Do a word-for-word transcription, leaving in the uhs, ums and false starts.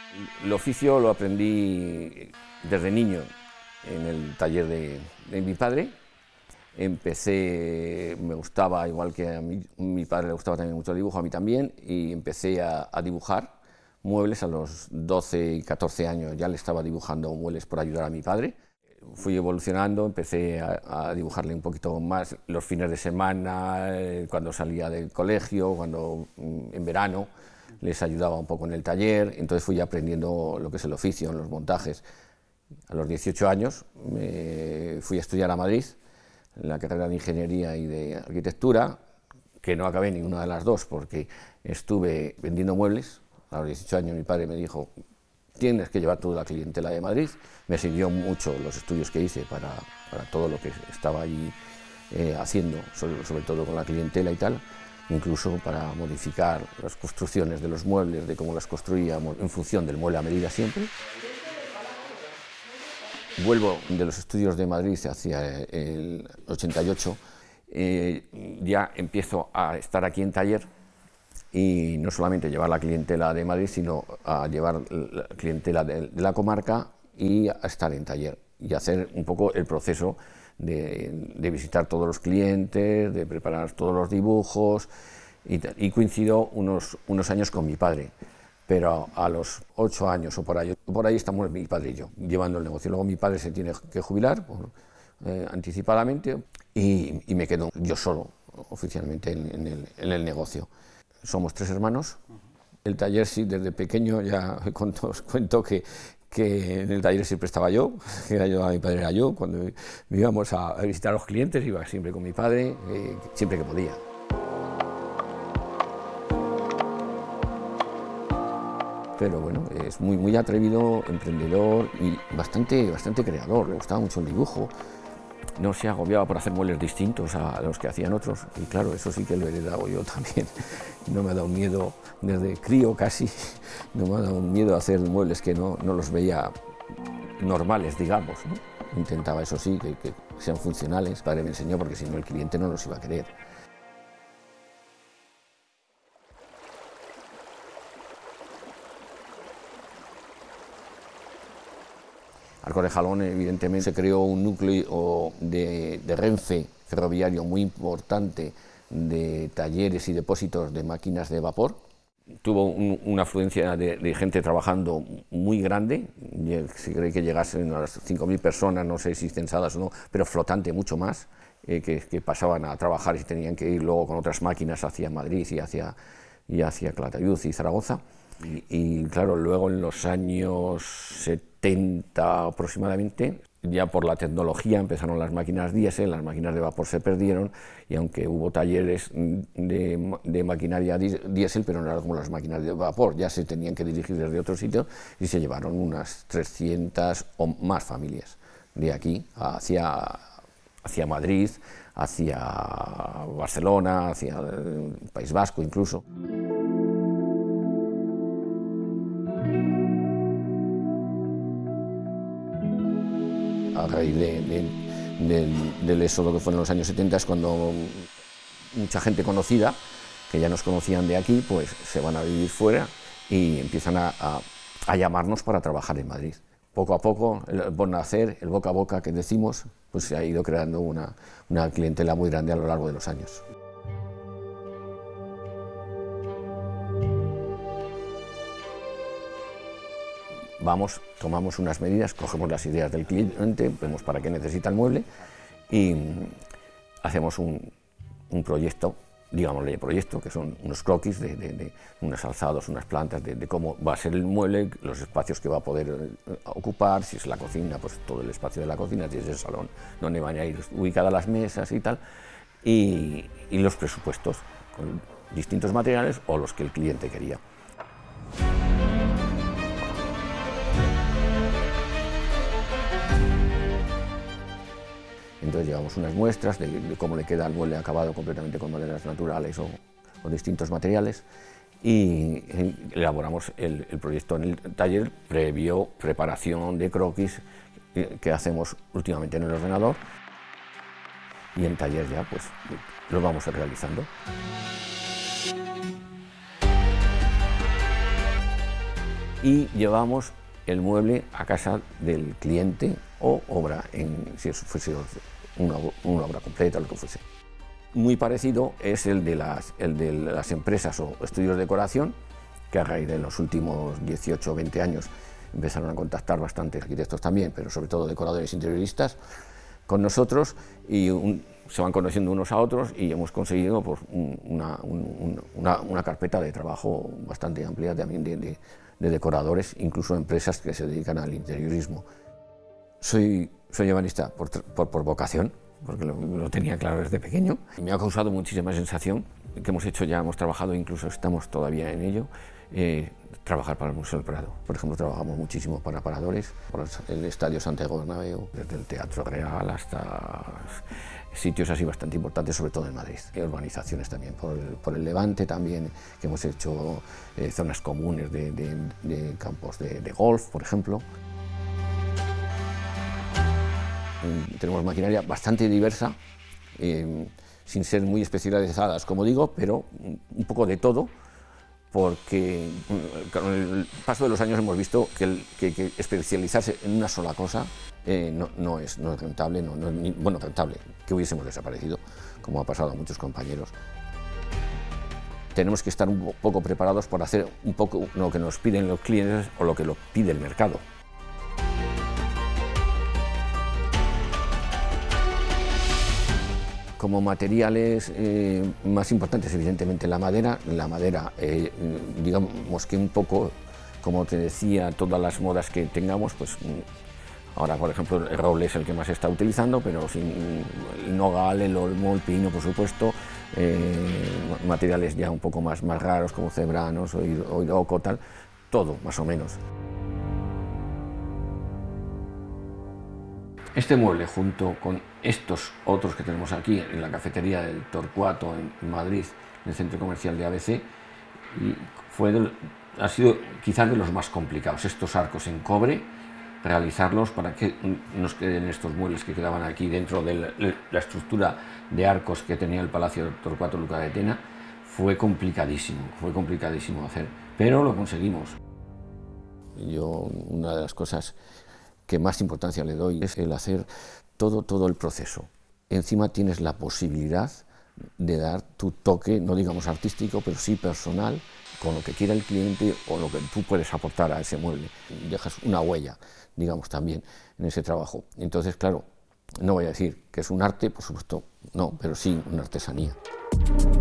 El oficio lo aprendí desde niño en el taller de, de mi padre. Empecé, me gustaba, igual que a mi, mi padre le gustaba también mucho el dibujo, a mí también, y empecé a, a dibujar muebles a los doce y catorce años. Ya le estaba dibujando muebles por ayudar a mi padre. Fui evolucionando, empecé a, a dibujarle un poquito más los fines de semana, eh, cuando salía del colegio, cuando en verano les ayudaba un poco en el taller. Entonces fui aprendiendo lo que es el oficio, en los montajes. A los dieciocho años me fui a estudiar a Madrid, en la carrera de Ingeniería y de Arquitectura, que no acabé ninguna de las dos porque estuve vendiendo muebles. A los dieciocho años mi padre me dijo: tienes que llevar toda la clientela de Madrid. Me sirvió mucho los estudios que hice para, para todo lo que estaba allí eh, haciendo, sobre, sobre todo con la clientela y tal, incluso para modificar las construcciones de los muebles, de cómo las construíamos en función del mueble a medida siempre. Vuelvo de los estudios de Madrid hacia el ochenta y ocho, eh, ya empiezo a estar aquí en taller y no solamente llevar la clientela de Madrid, sino a llevar la clientela de, de la comarca y a estar en taller y hacer un poco el proceso de, de visitar todos los clientes, de preparar todos los dibujos, y, y coincido unos, unos años con mi padre. Pero a los ocho años o por ahí, por ahí estamos mi padre y yo, llevando el negocio. Luego mi padre se tiene que jubilar por, eh, anticipadamente y, y me quedo yo solo, oficialmente, en, en, el, en el negocio. Somos tres hermanos. El taller, sí, desde pequeño ya os cuento que, que en el taller siempre estaba yo, que era yo, mi padre era yo. Cuando íbamos a, a visitar a los clientes iba siempre con mi padre, eh, siempre que podía. Pero bueno, es muy, muy atrevido, emprendedor y bastante, bastante creador. Le gustaba mucho el dibujo. No se agobiaba por hacer muebles distintos a los que hacían otros. Y claro, eso sí que lo he heredado yo también. No me ha dado miedo, desde crío casi, no me ha dado miedo a hacer muebles que no, no los veía normales, digamos, ¿no? Intentaba, eso sí, que, que sean funcionales. Mi padre me enseñó, porque si no el cliente no los iba a querer. Arcos de Jalón, evidentemente, se creó un núcleo de, de Renfe ferroviario muy importante, de talleres y depósitos de máquinas de vapor. Tuvo un, una afluencia de, de gente trabajando muy grande. Se cree que llegasen a las cinco mil personas, no sé si censadas o no, pero flotante mucho más, eh, que, que pasaban a trabajar y tenían que ir luego con otras máquinas hacia Madrid y hacia, y hacia Calatayud y Zaragoza. Y, y claro, luego en los años setenta aproximadamente, ya por la tecnología empezaron las máquinas diésel, las máquinas de vapor se perdieron, y aunque hubo talleres de, de maquinaria diésel, pero no eran como las máquinas de vapor, ya se tenían que dirigir desde otro sitio y se llevaron unas trescientas o más familias de aquí hacia, hacia Madrid, hacia Barcelona, hacia el País Vasco incluso. A raíz de, de, de, del éxodo que fue en los años setenta, es cuando mucha gente conocida, que ya nos conocían de aquí, pues se van a vivir fuera y empiezan a, a, a llamarnos para trabajar en Madrid. Poco a poco, el bon nacer, el boca a boca que decimos, pues se ha ido creando una, una clientela muy grande a lo largo de los años. Vamos, tomamos unas medidas, cogemos las ideas del cliente, vemos para qué necesita el mueble y hacemos un, un proyecto, digámosle proyecto, que son unos croquis de, de, de unos alzados, unas plantas, de, de cómo va a ser el mueble, los espacios que va a poder ocupar, si es la cocina, pues todo el espacio de la cocina, si es el salón, donde van a ir ubicadas las mesas y tal, y, y los presupuestos con distintos materiales o los que el cliente quería. Entonces llevamos unas muestras de, de cómo le queda el mueble acabado completamente con maderas naturales o, o distintos materiales, y elaboramos el, el proyecto en el taller previo preparación de croquis que, que hacemos últimamente en el ordenador, y en taller ya pues lo vamos realizando. y llevamos el mueble a casa del cliente o obra, en, si fuese una, una obra completa o lo que fuese. Muy parecido es el de, las, el de las empresas o estudios de decoración, que a raíz de los últimos dieciocho o veinte años empezaron a contactar bastantes arquitectos también, pero sobre todo decoradores interioristas, con nosotros, y un, se van conociendo unos a otros, y hemos conseguido pues, una, un, una, una carpeta de trabajo bastante amplia también de, de, de decoradores, incluso empresas que se dedican al interiorismo. Soy, soy ebanista por, por, por vocación, porque lo, lo tenía claro desde pequeño. Me ha causado muchísima sensación que hemos hecho, ya hemos trabajado, incluso estamos todavía en ello, eh, trabajar para el Museo del Prado. Por ejemplo, trabajamos muchísimo para paradores, por el Estadio Santiago Bernabéu, desde el Teatro Real hasta sitios así bastante importantes, sobre todo en Madrid. Y urbanizaciones también, por el, por el Levante también, que hemos hecho eh, zonas comunes de, de, de campos de, de golf, por ejemplo. Tenemos maquinaria bastante diversa, eh, sin ser muy especializadas, como digo, pero un poco de todo, porque con el paso de los años hemos visto que, el, que, que especializarse en una sola cosa eh, no, no, es, no es rentable, no, no es ni, bueno, rentable, que hubiésemos desaparecido, como ha pasado a muchos compañeros. Tenemos que estar un poco preparados para hacer un poco lo que nos piden los clientes o lo que lo pide el mercado. Como materiales eh, más importantes, evidentemente la madera. La madera, eh, digamos que un poco, como te decía, todas las modas que tengamos, pues ahora por ejemplo el roble es el que más se está utilizando, pero sin el nogal, el olmo, el pino, por supuesto, eh, materiales ya un poco más, más raros como cebranos o hiroco, tal, todo más o menos. Este mueble, junto con estos otros que tenemos aquí en la cafetería del Torcuato en Madrid, en el centro comercial de A B C, fue del, ha sido quizás de los más complicados. Estos arcos en cobre, realizarlos para que nos queden estos muebles que quedaban aquí dentro de la, la estructura de arcos que tenía el Palacio del Torcuato Luca de Tena, fue complicadísimo, fue complicadísimo hacer, pero lo conseguimos. Yo, una de las cosas que más importancia le doy es el hacer todo, todo el proceso. Encima tienes la posibilidad de dar tu toque, no digamos artístico, pero sí personal, con lo que quiera el cliente o lo que tú puedes aportar a ese mueble. Dejas una huella, digamos, también en ese trabajo. Entonces, claro, no voy a decir que es un arte, por supuesto, no, pero sí una artesanía.